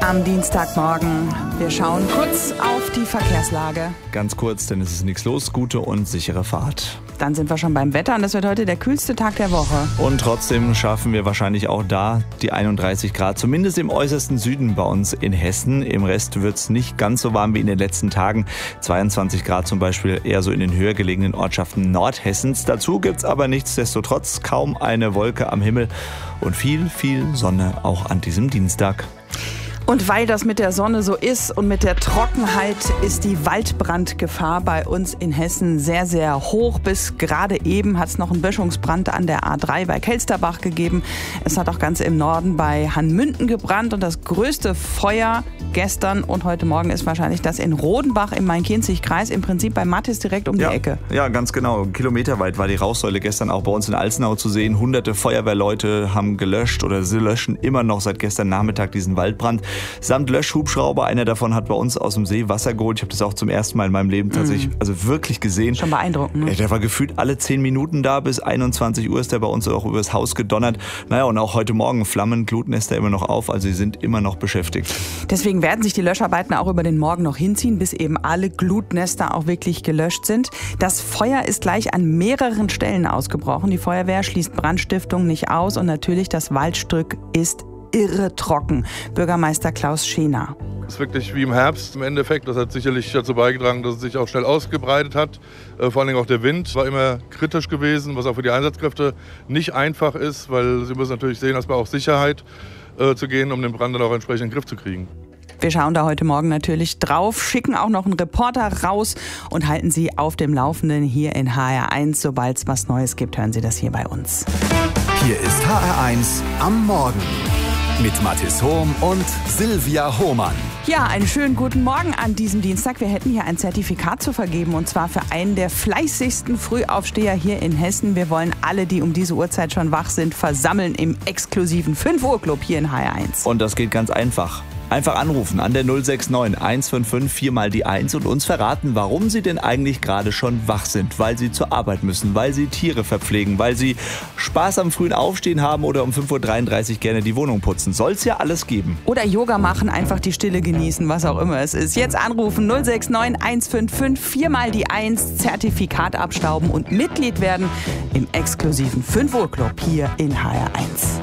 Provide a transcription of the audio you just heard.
am Dienstagmorgen. Wir schauen kurz auf die Verkehrslage. Ganz kurz, denn es ist nichts los. Gute und sichere Fahrt. Dann sind wir schon beim Wetter und das wird heute der kühlste Tag der Woche. Und trotzdem schaffen wir wahrscheinlich auch da die 31 Grad, zumindest im äußersten Süden bei uns in Hessen. Im Rest wird es nicht ganz so warm wie in den letzten Tagen. 22 Grad zum Beispiel eher so in den höher gelegenen Ortschaften Nordhessens. Dazu gibt es aber nichtsdestotrotz kaum eine Wolke am Himmel und viel Sonne auch an diesem Dienstag. Und weil das mit der Sonne so ist und mit der Trockenheit, ist die Waldbrandgefahr bei uns in Hessen sehr, sehr hoch. Bis gerade eben hat es noch einen Böschungsbrand an der A3 bei Kelsterbach gegeben. Es hat auch ganz im Norden bei Hanmünden gebrannt. Und das größte Feuer gestern und heute Morgen ist wahrscheinlich das in Rodenbach im Main-Kinzig-Kreis, im Prinzip bei Mattis direkt um die Ecke. Ja, ganz genau. Kilometerweit war die Rauchsäule gestern auch bei uns in Alzenau zu sehen. Hunderte Feuerwehrleute haben gelöscht oder sie löschen immer noch seit gestern Nachmittag diesen Waldbrand. Samt Löschhubschrauber. Einer davon hat bei uns aus dem See Wasser geholt. Ich habe das auch zum ersten Mal in meinem Leben tatsächlich wirklich gesehen. Schon beeindruckend. Ne? Der war gefühlt alle 10 Minuten da. Bis 21 Uhr ist der bei uns auch übers Haus gedonnert. Naja, und auch heute Morgen flammen Glutnester immer noch auf. Also sie sind immer noch beschäftigt. Deswegen werden sich die Löscharbeiten auch über den Morgen noch hinziehen, bis eben alle Glutnester auch wirklich gelöscht sind. Das Feuer ist gleich an mehreren Stellen ausgebrochen. Die Feuerwehr schließt Brandstiftung nicht aus und natürlich das Waldstück ist irre trocken. Bürgermeister Klaus Schener. Es ist wirklich wie im Herbst im Endeffekt. Das hat sicherlich dazu beigetragen, dass es sich auch schnell ausgebreitet hat. Vor allem auch der Wind war immer kritisch gewesen, was auch für die Einsatzkräfte nicht einfach ist, weil sie müssen natürlich sehen, dass man auch Sicherheit zu gehen, um den Brand dann auch entsprechend in den Griff zu kriegen. Wir schauen da heute Morgen natürlich drauf, schicken auch noch einen Reporter raus und halten Sie auf dem Laufenden hier in HR1. Sobald es was Neues gibt, hören Sie das hier bei uns. Hier ist HR1 am Morgen mit Mathis Hohm und Silvia Hohmann. Ja, einen schönen guten Morgen an diesem Dienstag. Wir hätten hier ein Zertifikat zu vergeben und zwar für einen der fleißigsten Frühaufsteher hier in Hessen. Wir wollen alle, die um diese Uhrzeit schon wach sind, versammeln im exklusiven 5 Uhr Club hier in HR1. Und das geht ganz einfach. Einfach anrufen an der 069 155 4 mal die 1 und uns verraten, warum Sie denn eigentlich gerade schon wach sind. Weil Sie zur Arbeit müssen, weil Sie Tiere verpflegen, weil Sie Spaß am frühen Aufstehen haben oder um 5.33 Uhr gerne die Wohnung putzen. Soll es ja alles geben. Oder Yoga machen, einfach die Stille genießen, was auch immer es ist. Jetzt anrufen 069 155 4 mal die 1, Zertifikat abstauben und Mitglied werden im exklusiven 5 Uhr Club hier in HR1.